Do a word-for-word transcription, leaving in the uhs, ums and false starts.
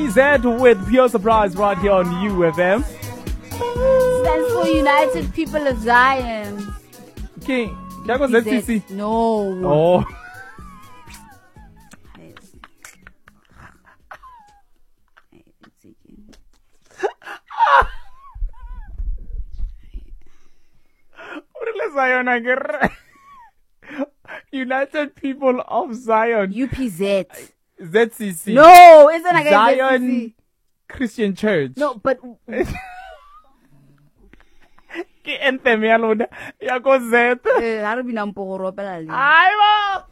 Z with Pure Surprise right here on U F M. Stands for United People of Zion. King, that was Z C C. No. Oh. United People of Zion. U P Z. Z C C. No, isn't it Zion Z C C? Christian Church. No, but Ke anthem ya lona ya go Z. eh ha re bina mpogoro pela le. Ai ba.